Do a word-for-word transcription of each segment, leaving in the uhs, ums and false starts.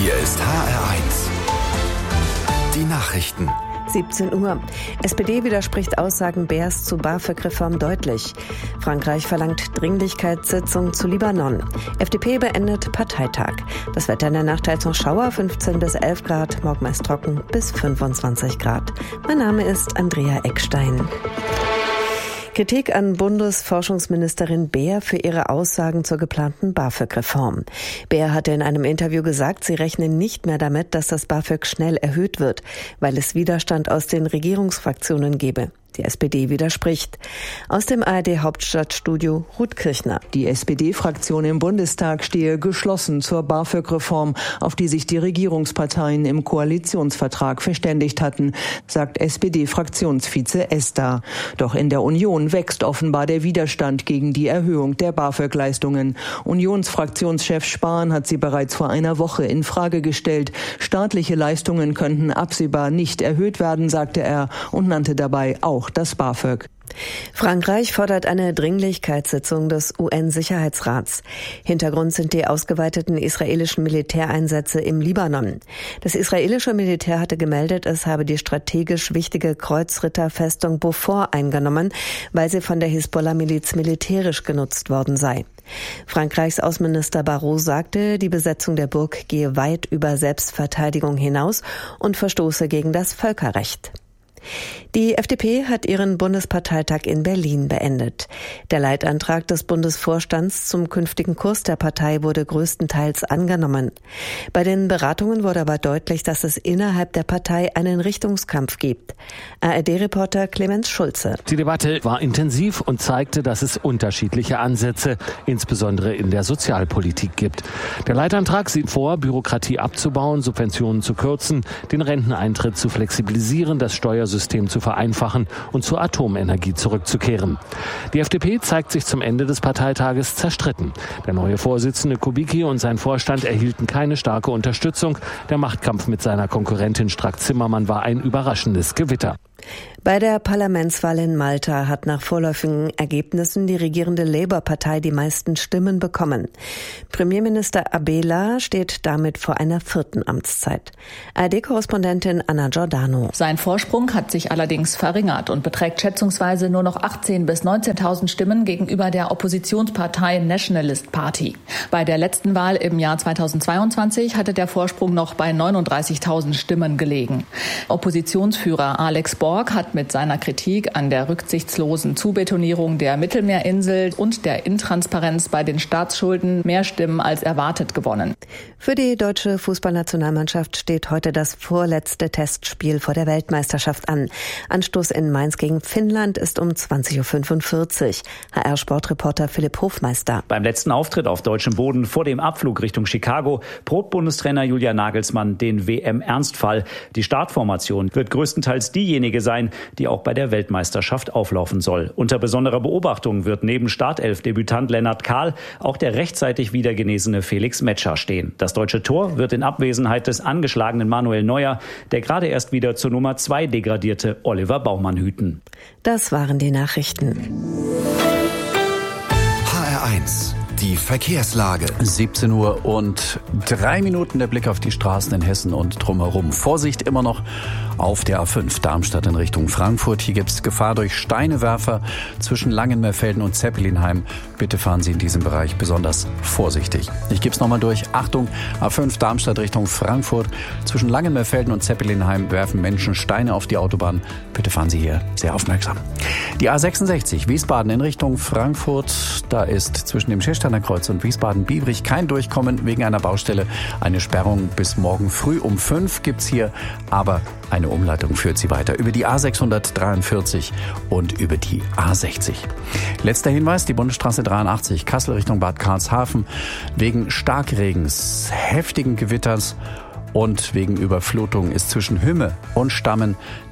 Hier ist H R eins. Die Nachrichten. siebzehn Uhr. S P D widerspricht Aussagen Beers zu BAföG-Reform deutlich. Frankreich verlangt Dringlichkeitssitzung zu Libanon. F D P beendet Parteitag. Das Wetter in der Nacht teils noch Schauer, fünfzehn bis elf Grad, morgen meist trocken bis fünfundzwanzig Grad. Mein Name ist Andrea Eckstein. Kritik an Bundesforschungsministerin Beer für ihre Aussagen zur geplanten BAföG-Reform. Beer hatte in einem Interview gesagt, sie rechnen nicht mehr damit, dass das BAföG schnell erhöht wird, weil es Widerstand aus den Regierungsfraktionen gebe. Die S P D widerspricht. Aus dem A R D-Hauptstadtstudio Ruth Kirchner. Die S P D-Fraktion im Bundestag stehe geschlossen zur BAföG-Reform, auf die sich die Regierungsparteien im Koalitionsvertrag verständigt hatten, sagt S P D-Fraktionsvize Ester. Doch in der Union wächst offenbar der Widerstand gegen die Erhöhung der BAföG-Leistungen. Unionsfraktionschef Spahn hat sie bereits vor einer Woche in Frage gestellt. Staatliche Leistungen könnten absehbar nicht erhöht werden, sagte er und nannte dabei auch das BAföG. Frankreich fordert eine Dringlichkeitssitzung des U N-Sicherheitsrats. Hintergrund sind die ausgeweiteten israelischen Militäreinsätze im Libanon. Das israelische Militär hatte gemeldet, es habe die strategisch wichtige Kreuzritterfestung Beaufort eingenommen, weil sie von der Hisbollah-Miliz militärisch genutzt worden sei. Frankreichs Außenminister Barrot sagte, die Besetzung der Burg gehe weit über Selbstverteidigung hinaus und verstoße gegen das Völkerrecht. Die F D P hat ihren Bundesparteitag in Berlin beendet. Der Leitantrag des Bundesvorstands zum künftigen Kurs der Partei wurde größtenteils angenommen. Bei den Beratungen wurde aber deutlich, dass es innerhalb der Partei einen Richtungskampf gibt. A R D-Reporter Clemens Schulze. Die Debatte war intensiv und zeigte, dass es unterschiedliche Ansätze, insbesondere in der Sozialpolitik, gibt. Der Leitantrag sieht vor, Bürokratie abzubauen, Subventionen zu kürzen, den Renteneintritt zu flexibilisieren, das Steuersystem System zu vereinfachen und zur Atomenergie zurückzukehren. Die F D P zeigt sich zum Ende des Parteitages zerstritten. Der neue Vorsitzende Kubicki und sein Vorstand erhielten keine starke Unterstützung. Der Machtkampf mit seiner Konkurrentin Strack-Zimmermann war ein überraschendes Gewitter. Bei der Parlamentswahl in Malta hat nach vorläufigen Ergebnissen die regierende Labour-Partei die meisten Stimmen bekommen. Premierminister Abela steht damit vor einer vierten Amtszeit. A R D-Korrespondentin Anna Giordano. Sein Vorsprung hat sich allerdings verringert und beträgt schätzungsweise nur noch achtzehntausend bis neunzehntausend Stimmen gegenüber der Oppositionspartei Nationalist Party. Bei der letzten Wahl im Jahr zweitausendzweiundzwanzig hatte der Vorsprung noch bei neununddreißigtausend Stimmen gelegen. Oppositionsführer Alex Borg hat mit seiner Kritik an der rücksichtslosen Zubetonierung der Mittelmeerinsel und der Intransparenz bei den Staatsschulden mehr Stimmen als erwartet gewonnen. Für die deutsche Fußballnationalmannschaft steht heute das vorletzte Testspiel vor der Weltmeisterschaft an. Anstoß in Mainz gegen Finnland ist um zwanzig Uhr fünfundvierzig. H R-Sportreporter Philipp Hofmeister. Beim letzten Auftritt auf deutschem Boden vor dem Abflug Richtung Chicago probt Bundestrainer Julian Nagelsmann den W M-Ernstfall. Die Startformation wird größtenteils diejenige sein, die auch bei der Weltmeisterschaft auflaufen soll. Unter besonderer Beobachtung wird neben Startelf-Debütant Lennart Kahl auch der rechtzeitig wieder genesene Felix Metscher stehen. Das deutsche Tor wird in Abwesenheit des angeschlagenen Manuel Neuer, der gerade erst wieder zur Nummer zwei degradierte Oliver Baumann hüten. Das waren die Nachrichten. H R eins. Die Verkehrslage. siebzehn Uhr und drei Minuten der Blick auf die Straßen in Hessen und drumherum. Vorsicht immer noch auf der A fünf Darmstadt in Richtung Frankfurt. Hier gibt es Gefahr durch Steinewerfer zwischen Langenmeerfelden und Zeppelinheim. Bitte fahren Sie in diesem Bereich besonders vorsichtig. Ich gebe es nochmal durch. Achtung, A fünf Darmstadt Richtung Frankfurt. Zwischen Langenmeerfelden und Zeppelinheim werfen Menschen Steine auf die Autobahn. Bitte fahren Sie hier sehr aufmerksam. Die A sechsundsechzig Wiesbaden in Richtung Frankfurt. Da ist zwischen dem Schillerstadter Kreuz und Wiesbaden-Biebrich kein Durchkommen wegen einer Baustelle. Eine Sperrung bis morgen früh um fünf gibt's hier, aber eine Umleitung führt sie weiter über die A sechshundertdreiundvierzig und über die A sechzig. Letzter Hinweis, die Bundesstraße dreiundachtzig Kassel Richtung Bad Karlshafen. Wegen Starkregens, heftigen Gewitters und wegen Überflutung ist zwischen Hümme und Stammen die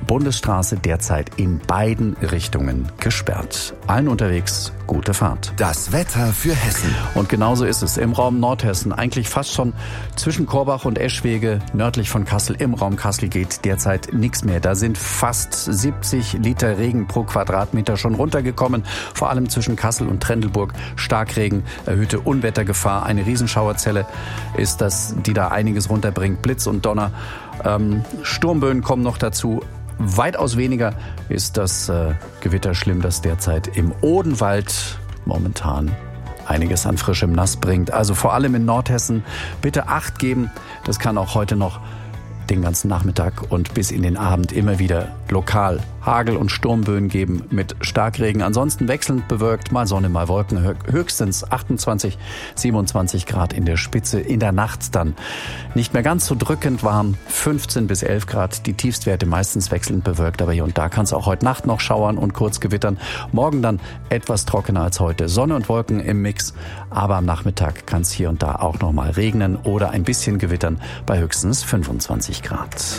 Bundesstraße derzeit in beiden Richtungen gesperrt. Allen unterwegs gute Fahrt. Das Wetter für Hessen. Und genauso ist es im Raum Nordhessen. Eigentlich fast schon zwischen Korbach und Eschwege, nördlich von Kassel. Im Raum Kassel geht derzeit nichts mehr. Da sind fast siebzig Liter Regen pro Quadratmeter schon runtergekommen. Vor allem zwischen Kassel und Trendelburg. Starkregen, erhöhte Unwettergefahr. Eine Riesenschauerzelle ist das, die da einiges runterbringt. Blitz und Donner. Ähm, Sturmböen kommen noch dazu. Weitaus weniger ist das äh, Gewitter schlimm, das derzeit im Odenwald momentan einiges an frischem Nass bringt. Also vor allem in Nordhessen bitte Acht geben. Das kann auch heute noch den ganzen Nachmittag und bis in den Abend immer wieder lokal Hagel- und Sturmböen geben mit Starkregen. Ansonsten wechselnd bewölkt, mal Sonne, mal Wolken. Höchstens achtundzwanzig, siebenundzwanzig Grad in der Spitze. In der Nacht dann nicht mehr ganz so drückend warm, fünfzehn bis elf Grad. Die Tiefstwerte meistens wechselnd bewölkt, aber hier und da kann es auch heute Nacht noch schauern und kurz gewittern. Morgen dann etwas trockener als heute. Sonne und Wolken im Mix, aber am Nachmittag kann es hier und da auch noch mal regnen oder ein bisschen gewittern bei höchstens fünfundzwanzig Grad.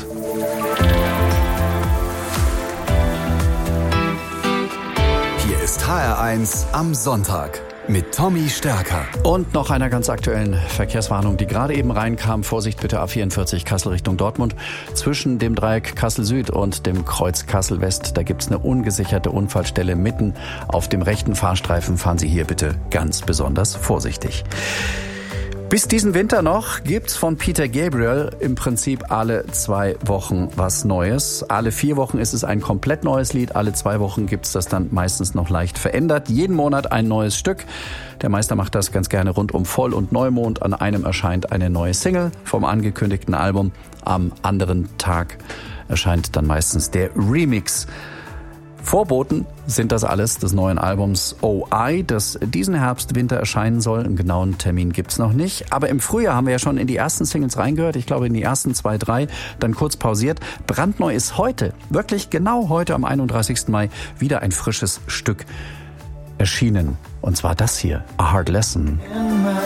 Hier ist H R eins am Sonntag mit Tommy Stärker. Und noch einer ganz aktuellen Verkehrswarnung, die gerade eben reinkam. Vorsicht bitte, A vierundvierzig Kassel Richtung Dortmund. Zwischen dem Dreieck Kassel Süd und dem Kreuz Kassel West, da gibt's eine ungesicherte Unfallstelle mitten auf dem rechten Fahrstreifen. Fahren Sie hier bitte ganz besonders vorsichtig. Bis diesen Winter noch gibt's von Peter Gabriel im Prinzip alle zwei Wochen was Neues. Alle vier Wochen ist es ein komplett neues Lied. Alle zwei Wochen gibt's das dann meistens noch leicht verändert. Jeden Monat ein neues Stück. Der Meister macht das ganz gerne rund um Voll- und Neumond. An einem erscheint eine neue Single vom angekündigten Album. Am anderen Tag erscheint dann meistens der Remix. Vorboten sind das alles des neuen Albums O I, das diesen Herbst, Winter erscheinen soll. Einen genauen Termin gibt's noch nicht. Aber im Frühjahr haben wir ja schon in die ersten Singles reingehört. Ich glaube in die ersten zwei, drei, dann kurz pausiert. Brandneu ist heute, wirklich genau heute am einunddreißigsten Mai, wieder ein frisches Stück erschienen. Und zwar das hier, A Hard Lesson.